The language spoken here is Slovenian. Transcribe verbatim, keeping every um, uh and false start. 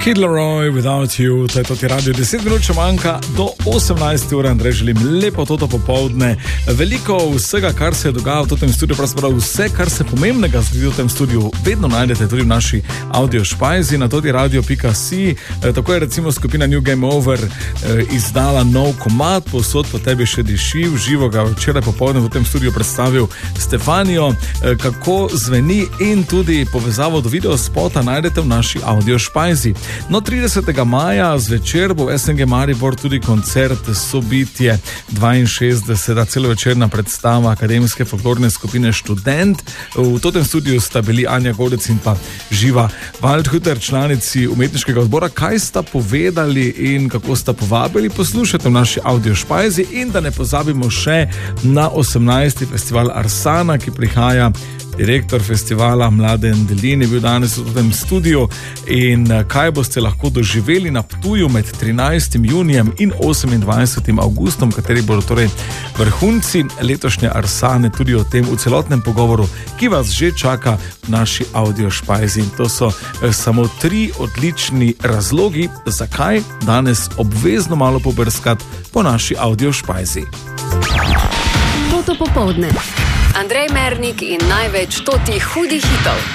Kid Laroi, Without You, to je to ti radio, deset minut še manjka do osemnajste ure. Andrej, želim lepo toto popoldne. Veliko vsega, kar se je dogajalo v tem studiu, pravzaprav vse, kar se pomembnega zgodi v tem studiu, vedno najdete tudi v naši audio špajzi na toti radio pika si. E, tako je recimo skupina New Game Over e, izdala nov komad, Povsod po tebi še diši, v živo ga včeraj popoldne v tem studiu predstavil Stefanijo. E, kako zveni in tudi povezavo do videospota najdete v naši audio špajzi. No, tridesetega maja zvečer bo v S N G Maribor tudi koncert Sobitje dvainšestdeseta, celovečerna predstava akademske folklorne skupine Študent. V totem studiu sta bili Anja Godec in pa Živa Waldhütter, članici umetniškega odbora. Kaj sta povedali in kako sta povabili, poslušajte v naši audio špajzi. In da ne pozabimo še na osemnajsti festival Arsana, ki prihaja. Direktor festivala Mladen Delin je bil danes v tem studiu. In kaj boste lahko doživeli na Ptuju med trinajstim junijem in osemindvajsetim avgustom, kateri bodo torej vrhunci letošnje Arsane, tudi o tem v celotnem pogovoru, ki vas že čaka v naši audio špajzi. In to so samo tri odlični razlogi, zakaj danes obvezno malo pobrskati po naši audio špajzi. Toto popoldne. Andrej Mernik in največ totih hudih hitov.